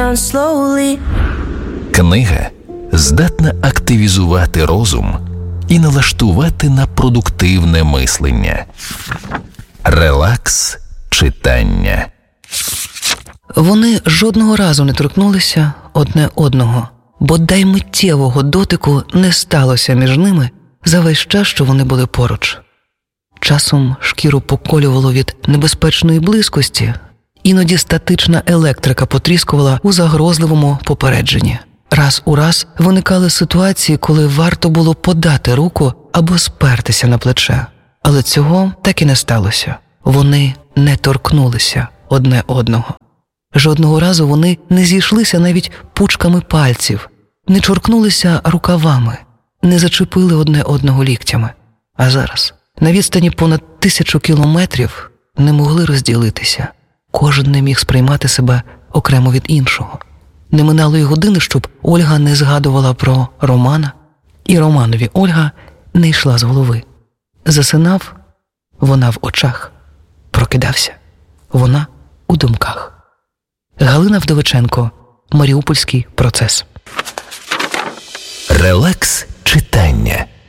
down slowly. Книга здатна активізувати розум і налаштувати на продуктивне мислення. Релакс читання. Вони жодного разу не торкнулися одне одного, бодай миттєвого дотику не сталося між ними за весь час, що вони були поруч. Часом шкіру поколювало від небезпечної близькості, іноді статична електрика потріскувала у загрозливому попередженні. Раз у раз виникали ситуації, коли варто було подати руку або спертися на плече. Але цього так і не сталося. Вони не торкнулися одне одного. Жодного разу вони не зійшлися навіть пучками пальців, не чоркнулися рукавами, не зачепили одне одного ліктями. А зараз, на відстані понад 1000 кілометрів, не могли розділитися. Кожен не міг сприймати себе окремо від іншого. Не минало й години, щоб Ольга не згадувала про Романа, і Романові Ольга не йшла з голови. Засинав вона в очах, прокидався вона у думках. Галина Вдовиченко, Маріупольський процес. Релакс читання.